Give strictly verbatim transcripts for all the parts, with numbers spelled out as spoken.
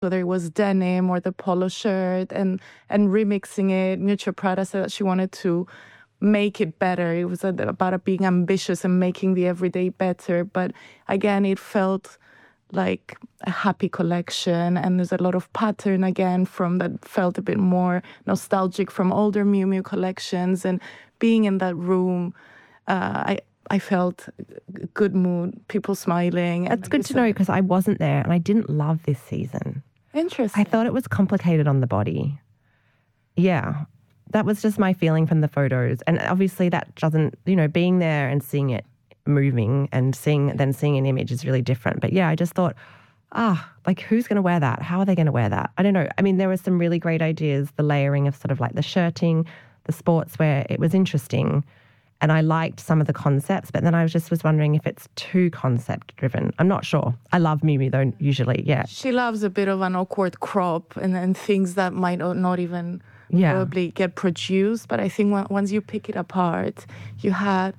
whether it was denim or the polo shirt, and and remixing it. Miuccia Prada said that she wanted to make it better. It was about being ambitious and making the everyday better. But again, it felt like a happy collection, and there's a lot of pattern again from that felt a bit more nostalgic from older Miu Miu collections. And being in that room, uh, I I felt good mood, people smiling. That's good to know, because I wasn't there and I didn't love this season. Interesting. I thought it was complicated on the body. Yeah, that was just my feeling from the photos. And obviously that doesn't, you know, being there and seeing it moving and seeing then seeing an image is really different. But yeah, I just thought, ah, like who's going to wear that? How are they going to wear that? I don't know. I mean, there were some really great ideas, the layering of sort of like the shirting, the sportswear. It was interesting. And I liked some of the concepts, but then I was just was wondering if it's too concept driven. I'm not sure. I love Miu Miu though, usually, yeah. She loves a bit of an awkward crop and, and things that might not even yeah. probably get produced. But I think when, once you pick it apart, you had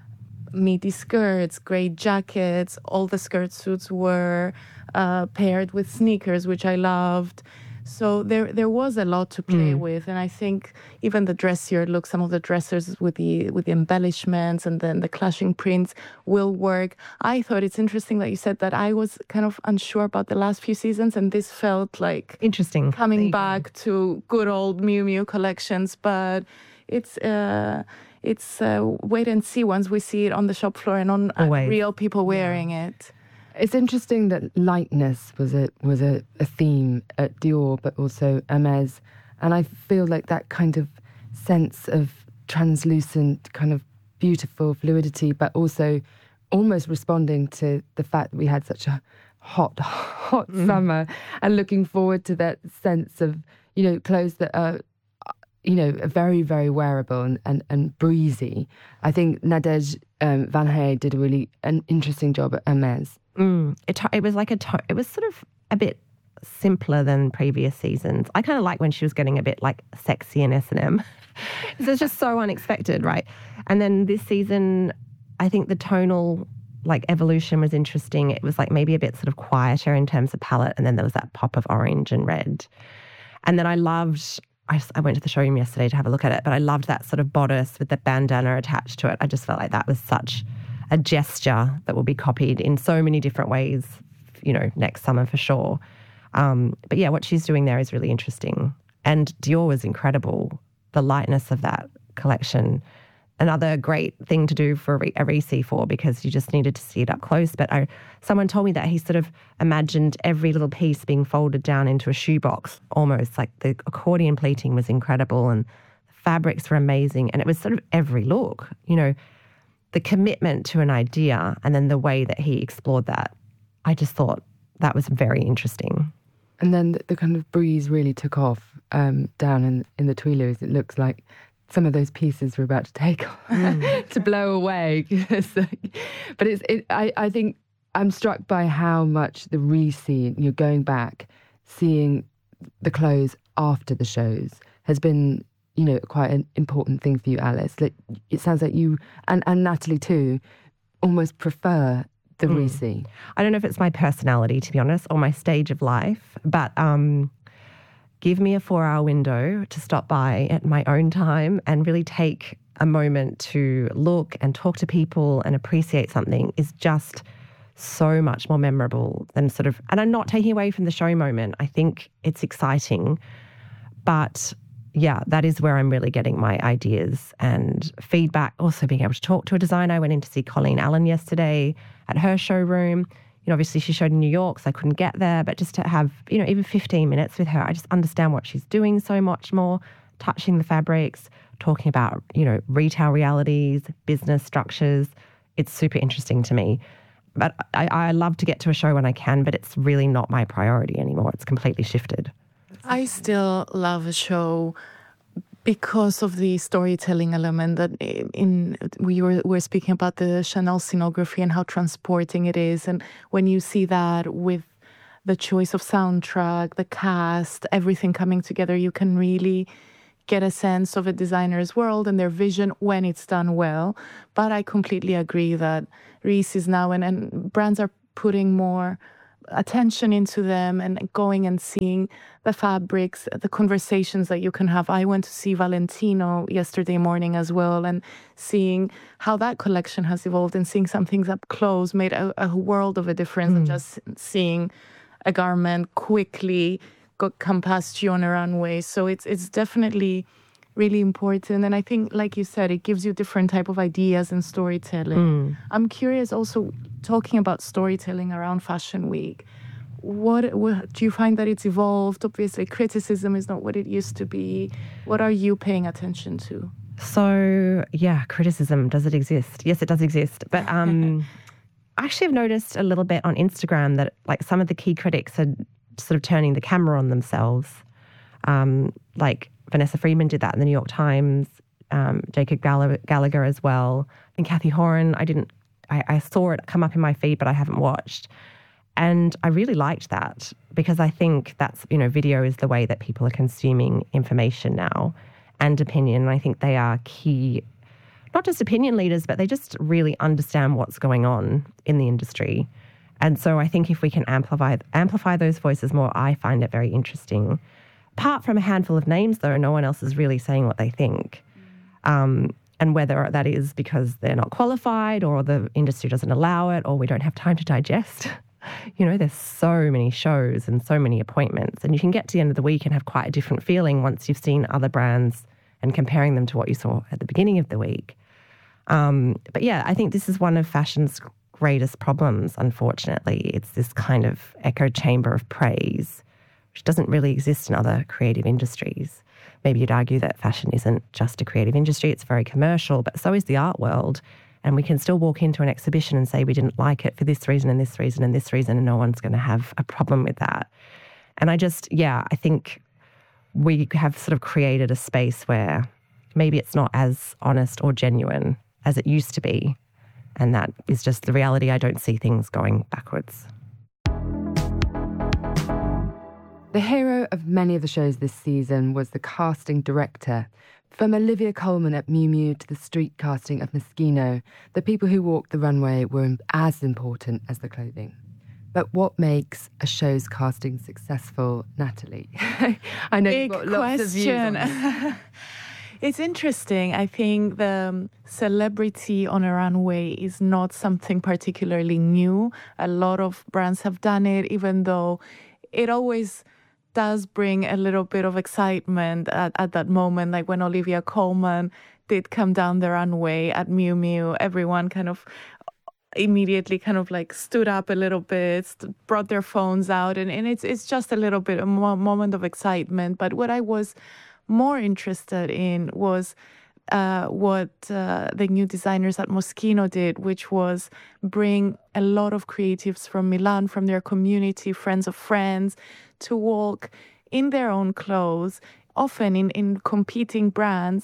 meaty skirts, great jackets. All the skirt suits were uh, paired with sneakers, which I loved. So there there was a lot to play mm. with, and I think even the dressier look, some of the dressers with the with the embellishments and then the clashing prints will work. I thought it's interesting that you said that. I was kind of unsure about the last few seasons, and this felt like interesting coming back to good old Miu Miu collections. But it's uh, it's uh, wait and see once we see it on the shop floor and on uh, real people wearing yeah. it. It's interesting that lightness was a was a, a theme at Dior, but also Hermès. And I feel like that kind of sense of translucent, kind of beautiful fluidity, but also almost responding to the fact that we had such a hot, hot mm. summer, and looking forward to that sense of, you know, clothes that are, you know, very, very wearable and, and, and breezy. I think Nadège um, Van Hey did a really an interesting job at Hermès. Mm, it it was like a to- it was sort of a bit simpler than previous seasons. I kind of like when she was getting a bit like sexy in S and M. So it's just so unexpected, right? And then this season, I think the tonal like evolution was interesting. It was like maybe a bit sort of quieter in terms of palette, and then there was that pop of orange and red. And then I loved. I, I went to the showroom yesterday to have a look at it, but I loved that sort of bodice with the bandana attached to it. I just felt like that was such a gesture that will be copied in so many different ways, you know, next summer for sure. Um, but yeah, what she's doing there is really interesting. And Dior was incredible. The lightness of that collection. Another great thing to do for a Risi for, because you just needed to see it up close. But I, someone told me that he sort of imagined every little piece being folded down into a shoebox, almost. Like the accordion pleating was incredible and the fabrics were amazing. And it was sort of every look, you know, the commitment to an idea and then the way that he explored that. I just thought that was very interesting. And then the, the kind of breeze really took off um, down in, in the Tuileries. It looks like some of those pieces were about to take off, mm. to blow away. So, but it's, it, I, I think I'm struck by how much the re-see, you're going back, seeing the clothes after the shows has been, you know, quite an important thing for you, Alice. Like, it sounds like you, and, and Natalie too, almost prefer the mm. re-see. I don't know if it's my personality, to be honest, or my stage of life, but um, give me a four-hour window to stop by at my own time and really take a moment to look and talk to people and appreciate something is just so much more memorable than sort of, and I'm not taking away from the show moment. I think it's exciting, but yeah, that is where I'm really getting my ideas and feedback. Also being able to talk to a designer. I went in to see Colleen Allen yesterday at her showroom. You know, obviously she showed in New York, so I couldn't get there, but just to have, you know, even fifteen minutes with her, I just understand what she's doing so much more, touching the fabrics, talking about, you know, retail realities, business structures. It's super interesting to me. But I, I love to get to a show when I can, but it's really not my priority anymore. It's completely shifted. I still love a show because of the storytelling element that in we were, were speaking about the Chanel scenography and how transporting it is. And when you see that with the choice of soundtrack, the cast, everything coming together, you can really get a sense of a designer's world and their vision when it's done well. But I completely agree that Reiss is now, and, and brands are putting more attention into them and going and seeing the fabrics, the conversations that you can have. I went to see Valentino yesterday morning as well, and seeing how that collection has evolved and seeing some things up close made a, a world of a difference. Mm. And just seeing a garment quickly go, come past you on a runway. So it's it's definitely really important. And I think, like you said, it gives you different type of ideas and storytelling. Mm. I'm curious also, talking about storytelling around Fashion Week, what, what do you find that it's evolved? Obviously, criticism is not what it used to be. What are you paying attention to? So, yeah, criticism, does it exist? Yes, it does exist. But um, I actually have noticed a little bit on Instagram that like some of the key critics are sort of turning the camera on themselves. Um, like Vanessa Friedman did that in the New York Times, um, Jacob Gall- Gallagher as well, and Kathy Horan. I didn't, I, I saw it come up in my feed, but I haven't watched. And I really liked that because I think that's, you know, video is the way that people are consuming information now and opinion. And I think they are key, not just opinion leaders, but they just really understand what's going on in the industry. And so I think if we can amplify amplify those voices more, I find it very interesting. Apart from a handful of names, though, no one else is really saying what they think. Um, and whether that is because they're not qualified or the industry doesn't allow it or we don't have time to digest. You know, there's so many shows and so many appointments, and you can get to the end of the week and have quite a different feeling once you've seen other brands and comparing them to what you saw at the beginning of the week. Um, but yeah, I think this is one of fashion's greatest problems, unfortunately. It's this kind of echo chamber of praise, which doesn't really exist in other creative industries. Maybe you'd argue that fashion isn't just a creative industry, it's very commercial, but so is the art world. And we can still walk into an exhibition and say we didn't like it for this reason and this reason and this reason, and no one's going to have a problem with that. And I just, yeah, I think we have sort of created a space where maybe it's not as honest or genuine as it used to be. And that is just the reality. I don't see things going backwards. The hero of many of the shows this season was the casting director. From Olivia Colman at Miu Miu to the street casting of Moschino, the people who walked the runway were as important as the clothing. But what makes a show's casting successful, Natalie? I know Big you've got lots question. of views on this. It's interesting. I think the celebrity on a runway is not something particularly new. A lot of brands have done it, even though it always does bring a little bit of excitement at, at that moment. Like when Olivia Colman did come down the runway at Miu Miu, everyone kind of immediately kind of like stood up a little bit, st- brought their phones out, and, and it's it's just a little bit a mo- moment of excitement. But what I was more interested in was uh, what uh, the new designers at Moschino did, which was bring a lot of creatives from Milan, from their community, friends of friends, to walk in their own clothes, often in, in competing brands,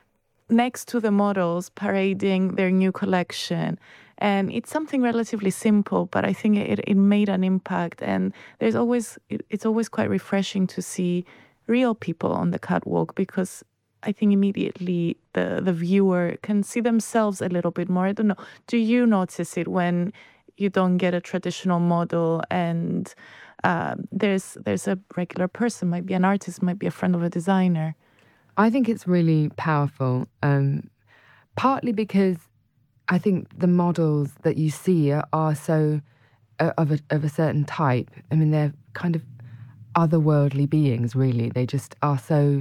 next to the models, parading their new collection. And it's something relatively simple, but I think it, it made an impact. And there's always it, it's always quite refreshing to see real people on the catwalk, because I think immediately the, the viewer can see themselves a little bit more. I don't know. Do you notice it when you don't get a traditional model and uh, there's there's a regular person, might be an artist, might be a friend of a designer? I think it's really powerful, um, partly because I think the models that you see are, are so uh, of a of a certain type. I mean, they're kind of otherworldly beings, really. They just are so,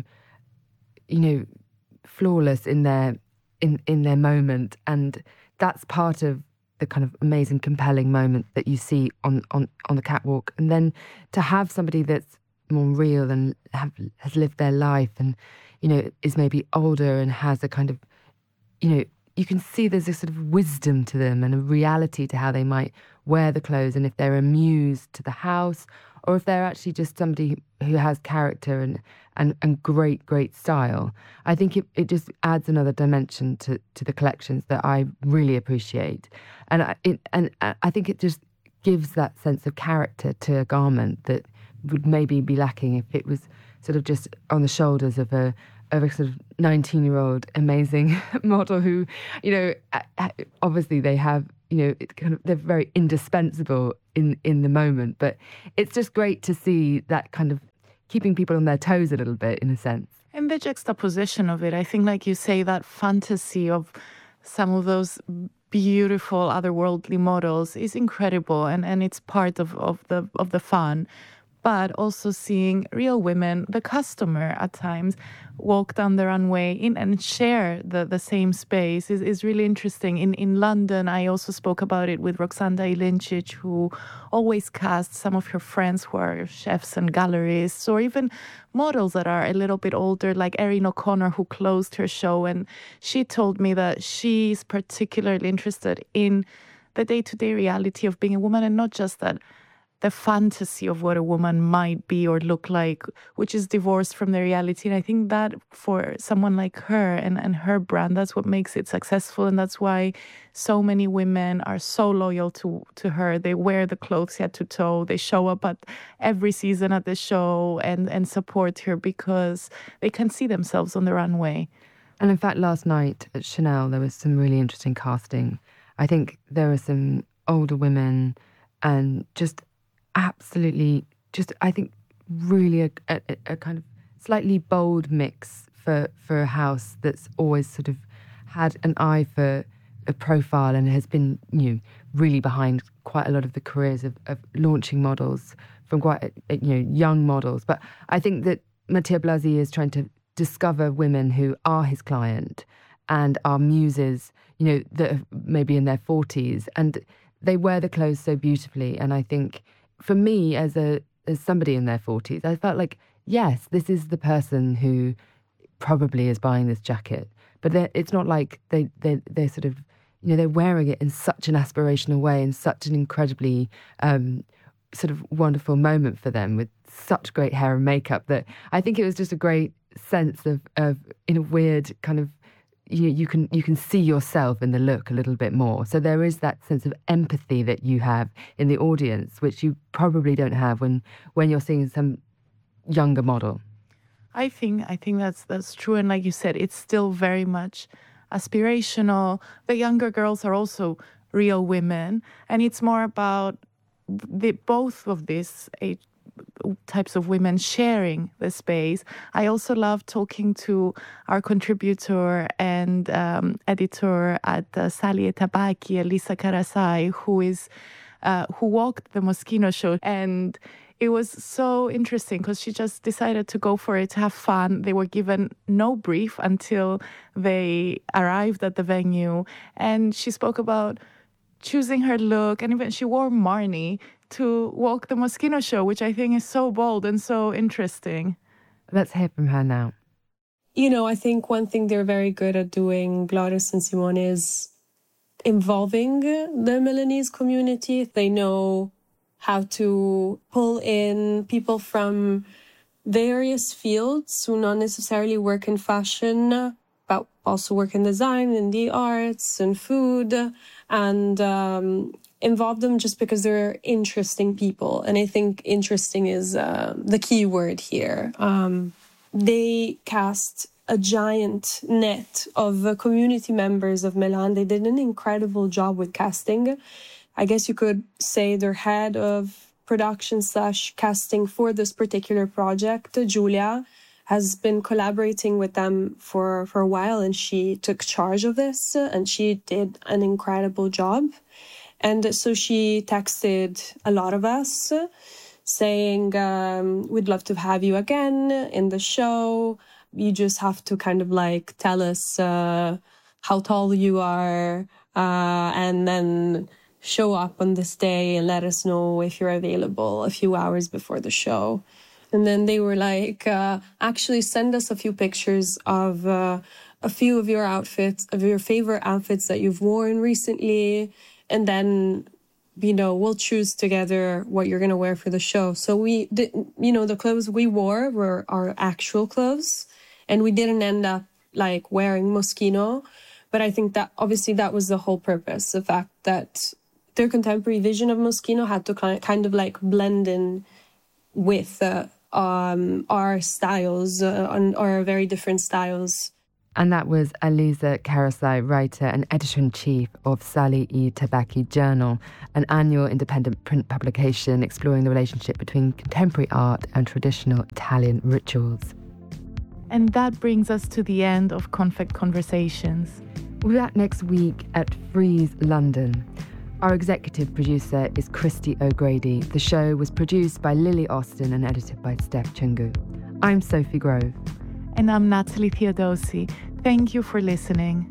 you know, flawless in their in in their moment, and that's part of the kind of amazing, compelling moment that you see on on on the catwalk. And then to have somebody that's more real and have, has lived their life, and you know, is maybe older and has a kind of, you know, you can see there's a sort of wisdom to them and a reality to how they might wear the clothes, and if they're a muse to the house, or if they're actually just somebody who has character and, and, and great, great style. I think it, it just adds another dimension to, to the collections that I really appreciate. And I, it, and I think it just gives that sense of character to a garment that would maybe be lacking if it was sort of just on the shoulders of a of a sort of nineteen-year-old amazing model who, you know, obviously they have, you know, it kind of, they're very indispensable in, in the moment. But it's just great to see that kind of keeping people on their toes a little bit, in a sense. And the juxtaposition of it, I think, like you say, that fantasy of some of those beautiful otherworldly models is incredible, and, and it's part of, of the of the fun. But also seeing real women, the customer at times, walk down the runway in and share the, the same space is, is really interesting. In in London, I also spoke about it with Roxanda Ilincic, who always casts some of her friends who are chefs and gallerists, or even models that are a little bit older, like Erin O'Connor, who closed her show. And she told me that she's particularly interested in the day-to-day reality of being a woman, and not just that the fantasy of what a woman might be or look like, which is divorced from the reality. And I think that for someone like her and, and her brand, that's what makes it successful. And that's why so many women are so loyal to, to her. They wear the clothes head to toe. They show up at every season at the show and, and support her because they can see themselves on the runway. And in fact, last night at Chanel, there was some really interesting casting. I think there were some older women and just absolutely, just I think really a, a, a kind of slightly bold mix for, for a house that's always sort of had an eye for a profile and has been, you know, really behind quite a lot of the careers of, of launching models from quite, you know, young models. But I think that Mattia Blasi is trying to discover women who are his client and are muses, you know, that are maybe in their forties, and they wear the clothes so beautifully. And I think for me, as a as somebody in their forties, I felt like, yes, this is the person who probably is buying this jacket. But it's not like they, they, they're sort of, you know, they're wearing it in such an aspirational way, in such an incredibly um, sort of wonderful moment for them, with such great hair and makeup, that I think it was just a great sense of, of in a weird kind of, you you can you can see yourself in the look a little bit more. So there is that sense of empathy that you have in the audience, which you probably don't have when when you're seeing some younger model. I think I think that's that's true, and like you said, it's still very much aspirational. The younger girls are also real women, and it's more about the both of these age types of women sharing the space. I also love talking to our contributor and um, editor at uh, Sali e Tabacchi, Elisa Carasai, who is uh, who walked the Moschino show, and it was so interesting because she just decided to go for it, to have fun. They were given no brief until they arrived at the venue, and she spoke about choosing her look, and even she wore Marni to walk the Moschino show, which I think is so bold and so interesting. Let's hear from her now. You know, I think one thing they're very good at doing, Glorious and Simone, is involving the Milanese community. They know how to pull in people from various fields who not necessarily work in fashion, but also work in design, in the arts, and food, and um, involve them just because they're interesting people. And I think interesting is uh, the key word here. Um, they cast a giant net of uh, community members of Milan. They did an incredible job with casting. I guess you could say their head of production slash casting for this particular project, Giulia, has been collaborating with them for, for a while, and she took charge of this, and she did an incredible job. And so she texted a lot of us saying, um, we'd love to have you again in the show. You just have to kind of like tell us uh, how tall you are, uh, and then show up on this day and let us know if you're available a few hours before the show. And then they were like, uh, actually send us a few pictures of uh, a few of your outfits, of your favorite outfits that you've worn recently. And then, you know, we'll choose together what you're going to wear for the show. So we did, you know, the clothes we wore were our actual clothes. And we didn't end up like wearing Moschino. But I think that obviously that was the whole purpose. The fact that their contemporary vision of Moschino had to kind of like blend in with uh, um, our styles, uh, and our very different styles. And that was Aliza Karasai, writer and editor-in-chief of Sali e Tabaki Journal, an annual independent print publication exploring the relationship between contemporary art and traditional Italian rituals. And that brings us to the end of Confect Conversations. We're back next week at Frieze London. Our executive producer is Christy O'Grady. The show was produced by Lily Austin and edited by Steph Chungu. I'm Sophie Grove. And I'm Natalie Theodosi. Thank you for listening.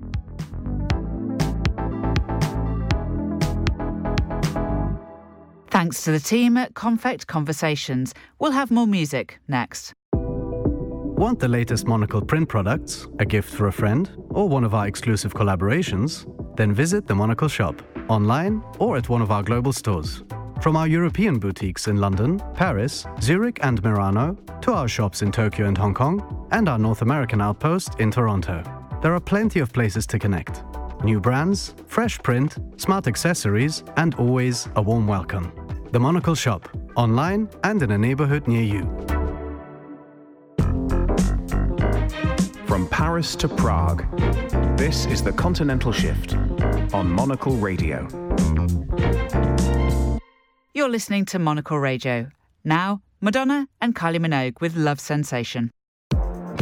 Thanks to the team at Confect Conversations. We'll have more music next. Want the latest Monocle print products, a gift for a friend, or one of our exclusive collaborations? Then visit the Monocle shop, online or at one of our global stores. From our European boutiques in London, Paris, Zurich and Milano, to our shops in Tokyo and Hong Kong, and our North American outpost in Toronto. There are plenty of places to connect. New brands, fresh print, smart accessories, and always a warm welcome. The Monocle shop, online and in a neighborhood near you. From Paris to Prague, this is The Continental Shift on Monocle Radio. You're listening to Monocle Radio. Now, Madonna and Kylie Minogue with Love Sensation.